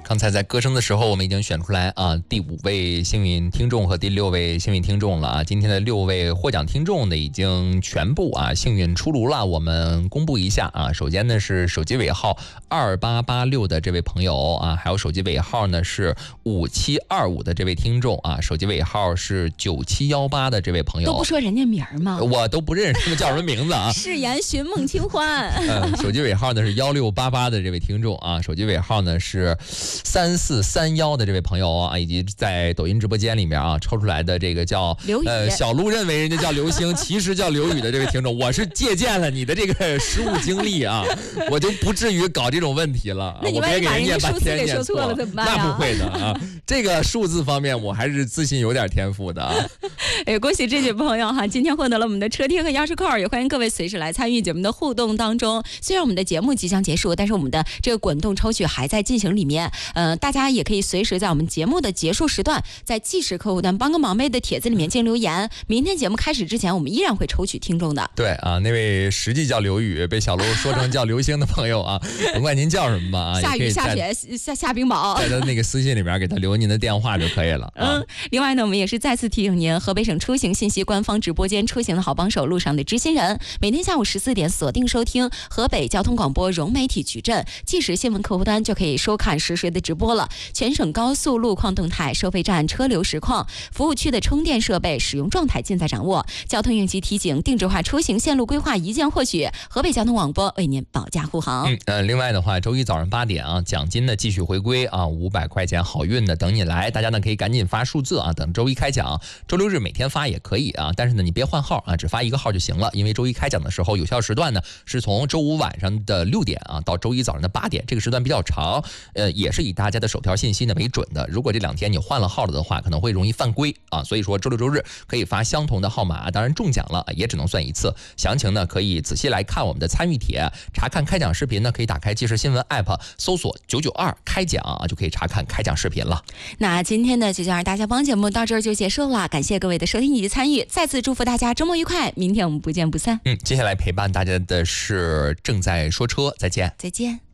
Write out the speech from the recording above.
刚才在歌声的时候，我们已经选出来啊第5位幸运听众和第6位幸运听众了啊。今天的6位获奖听众呢，已经全部幸运出炉了。我们公布一下啊，首先呢是手机尾号2886的这位朋友啊，还有手机尾号呢是5725的这位听众啊，手机尾号是9718的这位朋友。 都不说人家名儿吗？ 我都不认识他们叫什么名字啊。 誓言寻梦清欢。 手机尾号呢是1688的这位听众啊，手机尾号呢是3431的这位朋友啊，以及在抖音直播间里面啊抽出来的这个叫刘宇， 小鹿认为人家叫刘星，其实叫刘宇的这位听众，我是借鉴了你的这个失误经历啊，我就不至于搞这种问题了。 那你万一把人家数字给说错了怎么办呀？ 那不会的啊，这个数字方面我还是自信有点天赋的啊。 恭喜这位朋友哈，今天获得了我们的车贴和钥匙扣，也欢迎各位随时来参与节目的互动当中。虽然我们的节目即将结束，但是我们的这个滚动抽取还在进行里面。大家也可以随时在我们节目的结束时段，在计时客户端帮个忙妹的帖子里面进留言。明天节目开始之前，我们依然会抽取听众的。 对啊，那位实际叫刘宇，被小鹿说成叫刘星的朋友啊，甭管您叫什么吧啊， 下雨下雪下冰雹， 在他那个私信里面给他留您的电话就可以了。 另外呢，我们也是再次提醒您，河北省出行信息官方直播间出行的好帮手，路上的知心人，每天下午14点锁定收听河北交通广播融媒体矩阵即时新闻客户端，就可以收看实时的直播了。全省高速路况动态、收费站车流实况、服务区的充电设备使用状态尽在掌握。交通应急提醒、定制化出行线路规划一键获取。河北交通广播为您保驾护航。 另外的话，周一早上8点啊，奖金呢继续回归啊，500块钱好运的等你来。大家呢可以赶紧发数字啊，等周一开奖。周六日每天发也可以啊，但是呢你别换号啊，只发一个号就行了。因为周一开奖的时候，有效时段呢是从周五晚上的6点啊到周一早上的8点，这个时段比较长，也是以大家的手条信息呢为准的。如果这2天你换了号了的话，可能会容易犯规啊，所以说周六周日可以发相同的号码，当然中奖了也只能算一次。详情呢可以仔细来看我们的参与帖，查看开奖视频呢可以打开即时新闻 app 搜索992开奖啊，就可以查看开奖视频了。 那今天的992大家帮节目到这儿就结束了，感谢各位的收听以及参与，再次祝福大家周末愉快，明天我们不见不散。 接下来陪伴大家的是正在说车，再见。 再见。